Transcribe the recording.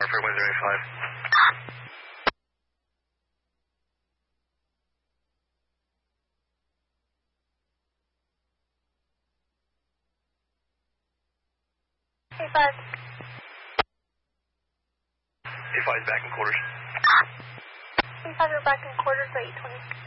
for 105. A5. A5 is back in quarters. A5 are back in quarters at 820.